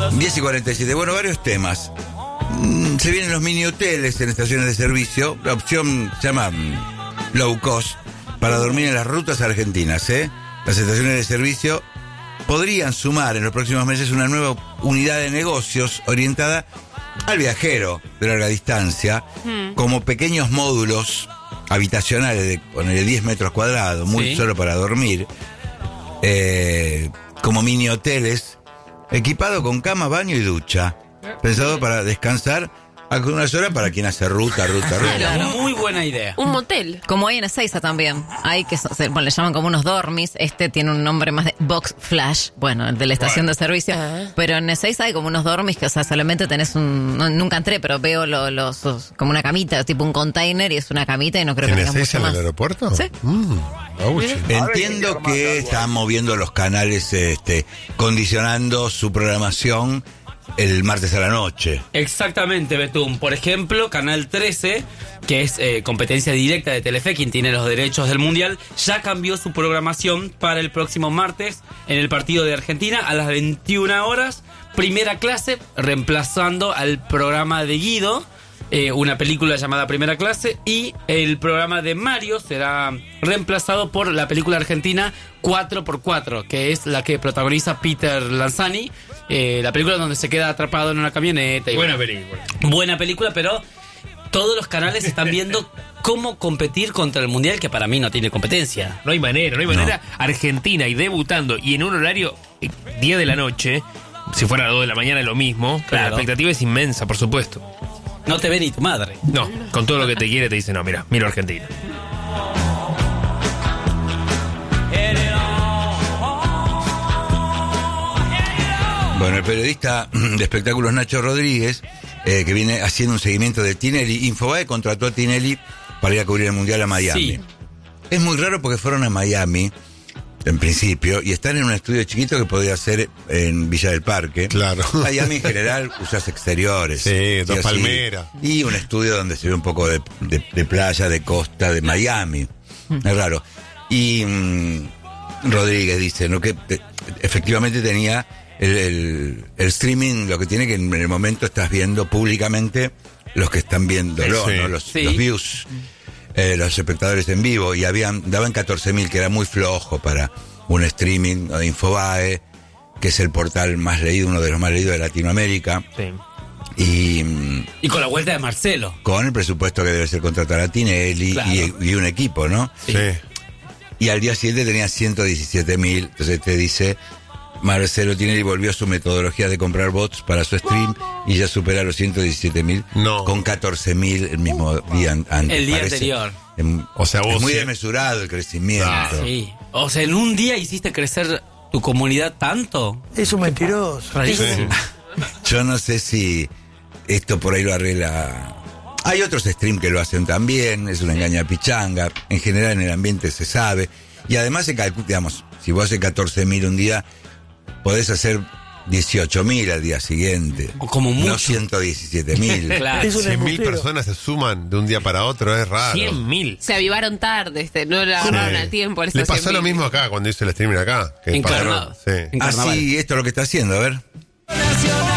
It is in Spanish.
10:47. Bueno, varios temas. Se vienen los mini hoteles en estaciones de servicio. La opción se llama low cost para dormir en las rutas argentinas. Las estaciones de servicio podrían sumar en los próximos meses una nueva unidad de negocios orientada al viajero de larga distancia, como pequeños módulos habitacionales de ponele 10 metros cuadrados, muy solo para dormir, como mini hoteles, equipado con cama, baño y ducha, pensado para descansar algunas horas para quien hace ruta. Claro, muy buena idea. Un motel. Como hay en Ezeiza también. Hay que le llaman como unos dormis. Este tiene un nombre más de box flash. Bueno, el de la estación de servicio. Pero en Ezeiza hay como unos dormis que, o sea, solamente tenés nunca entré, pero veo como una camita, tipo un container, y es una camita y no creo que tengas mucho más. ¿En el aeropuerto? Sí. Entiendo que están moviendo los canales, condicionando su programación el martes a la noche. Exactamente, Betún. Por ejemplo, Canal 13, que es competencia directa de Telefe, quien tiene los derechos del Mundial, ya cambió su programación para el próximo martes en el partido de Argentina a las 21 horas. Primera Clase, reemplazando al programa de Guido, una película llamada Primera Clase, y el programa de Mario será reemplazado por la película argentina 4x4, que es la que protagoniza Peter Lanzani, la película donde se queda atrapado en una camioneta. Buena película, pero todos los canales están viendo cómo competir contra el Mundial, que para mí no tiene competencia. No hay manera. Argentina y debutando y en un horario 10 de la noche, si fuera a las 2 de la mañana lo mismo, pero Claro. la expectativa es inmensa, por supuesto. No te ve ni tu madre. No, con todo lo que te quiere te dice, no, miro Argentina. Bueno, el periodista de espectáculos Nacho Rodríguez, que viene haciendo un seguimiento de Tinelli, Infobae contrató a Tinelli para ir a cubrir el Mundial a Miami. Sí. Es muy raro porque fueron a Miami, en principio, y están en un estudio chiquito que podría ser en Villa del Parque. Claro. Miami en general usas exteriores. Sí, dos y así. palmeras. Y un estudio donde se ve un poco de playa, de costa, de Miami. Es raro. Y Rodríguez dice, ¿no?, que efectivamente tenía el streaming, lo que tiene que en el momento estás viendo públicamente los que están viéndolo, Sí. ¿no? Los views, los espectadores en vivo, y daban 14.000, que era muy flojo para un streaming de Infobae, que es el portal más leído, uno de los más leídos de Latinoamérica. Sí. Y con la vuelta de Marcelo. Con el presupuesto que debe ser contratar a Tinelli, Claro. y un equipo, ¿no? Sí. Y al día siguiente tenía 117.000. Entonces te dice, Marcelo Tinelli volvió a su metodología de comprar bots para su stream y ya supera los 117.000 No. con 14.000 el mismo día antes. El día Parece, anterior. O sea, vos es muy sí- desmesurado el crecimiento. Sí. O sea, en un día hiciste crecer tu comunidad tanto. Es un mentiroso. Rarísimo. Yo no sé si esto por ahí lo arregla. Hay otros streams que lo hacen también, es una engaña pichanga. En general en el ambiente se sabe. Y además se calcula, digamos, si vos haces 14.000 un día, podés hacer 18.000 al día siguiente. O como mucho. No 117.000. Claro. Es un 100.000 embustero. personas se suman de un día para otro, es raro. 100.000. Se avivaron tarde, no lo agarraron al tiempo. Le pasó lo mismo acá cuando hizo el streaming acá. Que Encarnado. Sí. En carnaval. Así, esto es lo que está haciendo, a ver.